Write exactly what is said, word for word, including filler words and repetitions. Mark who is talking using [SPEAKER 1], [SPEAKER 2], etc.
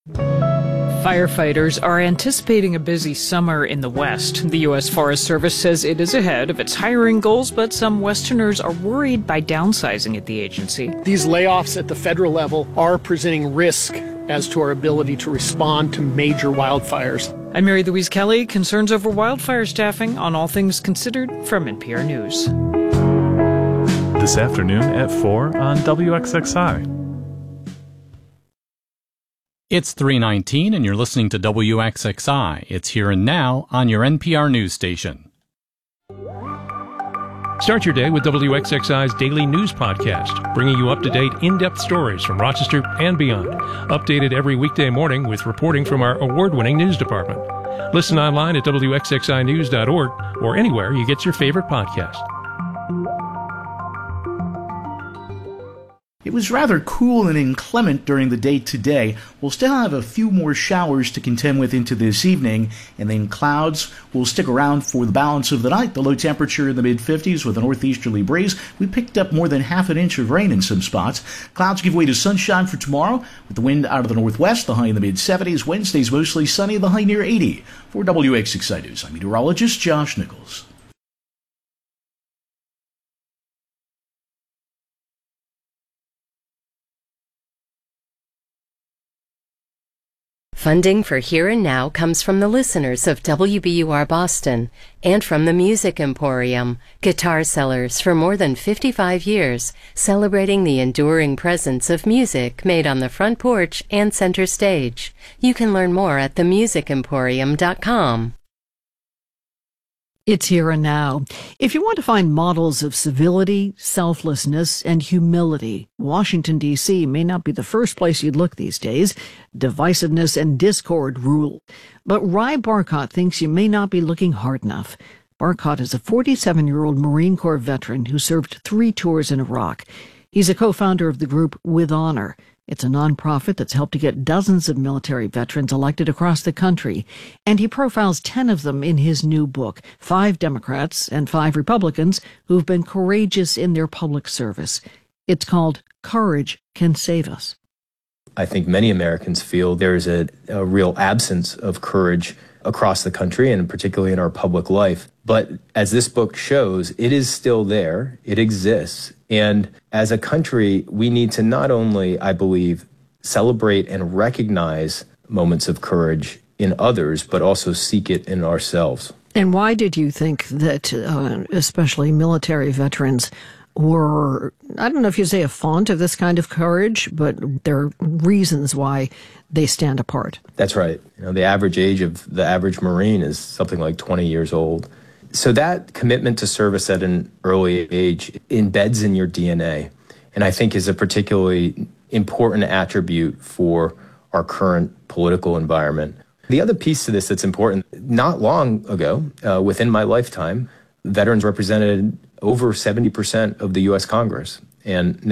[SPEAKER 1] Firefighters are anticipating a busy summer in the West. The U S Forest Service says it is ahead of its hiring goals, but some Westerners are worried by downsizing at the agency.
[SPEAKER 2] These layoffs at the federal level are presenting risk as to our ability to respond to major wildfires.
[SPEAKER 1] I'm Mary Louise Kelly. Concerns over wildfire staffing on All Things Considered from N P R News.
[SPEAKER 3] This afternoon at four on W X X I.
[SPEAKER 4] It's three nineteen and you're listening to W X X I. It's Here and Now on your N P R news station.
[SPEAKER 5] Start your day with W X X I's daily news podcast, bringing you up-to-date, in-depth stories from Rochester and beyond. Updated every weekday morning with reporting from our award-winning news department. Listen online at W X X I news dot org or anywhere you get your favorite podcast.
[SPEAKER 6] It was rather cool and inclement during the day today. We'll still have a few more showers to contend with into this evening, and then clouds will stick around for the balance of the night. The low temperature in the mid-fifties with a northeasterly breeze. We picked up more than half an inch of rain in some spots. Clouds give way to sunshine for tomorrow with the wind out of the northwest, the high in the mid-seventies. Wednesday's mostly sunny, the high near eighty. For W X X I News, I'm meteorologist Josh Nichols.
[SPEAKER 7] Funding for Here and Now comes from the listeners of W B U R Boston and from the Music Emporium, guitar sellers for more than fifty-five years, celebrating the enduring presence of music made on the front porch and center stage. You can learn more at the music emporium dot com.
[SPEAKER 8] It's Here and Now. If you want to find models of civility, selflessness, and humility, Washington, D C may not be the first place you'd look these days. Divisiveness and discord rule. But Ry Barcott thinks you may not be looking hard enough. Barcott is a forty-seven-year-old Marine Corps veteran who served three tours in Iraq. He's a co-founder of the group With Honor. It's a nonprofit that's helped to get dozens of military veterans elected across the country, and he profiles ten of them in his new book, five Democrats and five Republicans who've been courageous in their public service. It's called Courage Can Save Us.
[SPEAKER 9] I think many Americans feel there's a, a real absence of courage across the country and particularly in our public life. But as this book shows, it is still there. It exists. And as a country, we need to not only, I believe, celebrate and recognize moments of courage in others, but also seek it in ourselves.
[SPEAKER 8] And why did you think that uh, especially military veterans were, I don't know if you say a font of this kind of courage, but there are reasons why they stand apart?
[SPEAKER 9] That's right. You know, the average age of the average Marine is something like twenty years old. So that commitment to service at an early age embeds in your D N A, and I think is a particularly important attribute for our current political environment. The other piece to this that's important, not long ago, uh, within my lifetime, veterans represented over seventy percent of the U S Congress. And